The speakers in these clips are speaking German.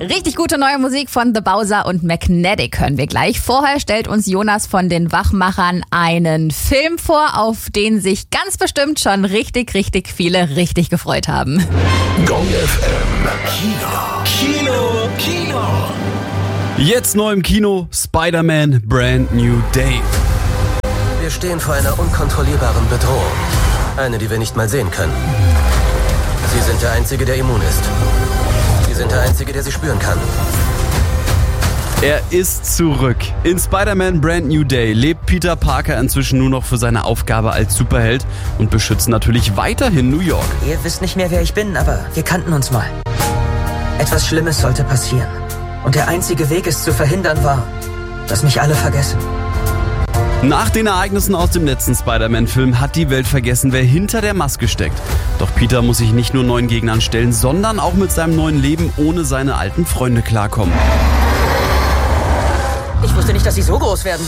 Richtig gute neue Musik von The Bowser und Magnetic hören wir gleich. Vorher stellt uns Jonas von den Wachmachern einen Film vor, auf den sich ganz bestimmt schon richtig viele richtig gefreut haben. Gong FM Kino. Jetzt neu im Kino, Spider-Man Brand New Day. Wir stehen vor einer unkontrollierbaren Bedrohung. Eine, die wir nicht mal sehen können. Sie sind der Einzige, der immun ist. Sie sind der Einzige, der sie spüren kann. Er ist zurück. In Spider-Man Brand New Day lebt Peter Parker inzwischen nur noch für seine Aufgabe als Superheld und beschützt natürlich weiterhin New York. Ihr wisst nicht mehr, wer ich bin, aber wir kannten uns mal. Etwas Schlimmes sollte passieren. Und der einzige Weg, es zu verhindern, war, dass mich alle vergessen. Nach den Ereignissen aus dem letzten Spider-Man-Film hat die Welt vergessen, wer hinter der Maske steckt. Doch Peter muss sich nicht nur neuen Gegnern stellen, sondern auch mit seinem neuen Leben ohne seine alten Freunde klarkommen. Ich wusste nicht, dass sie so groß werden.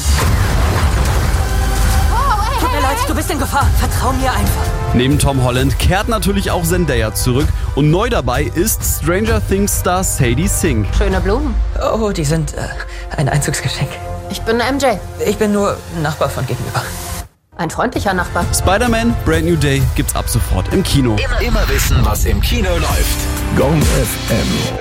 Tut mir leid, du bist in Gefahr. Vertrau mir einfach. Neben Tom Holland kehrt natürlich auch Zendaya zurück und neu dabei ist Stranger Things Star Sadie Sink. Schöne Blumen. Oh, die sind ein Einzugsgeschenk. Ich bin MJ. Ich bin nur Nachbar von gegenüber. Ein freundlicher Nachbar. Spider-Man Brand New Day gibt's ab sofort im Kino. Immer wissen, was im Kino läuft. Gong FM.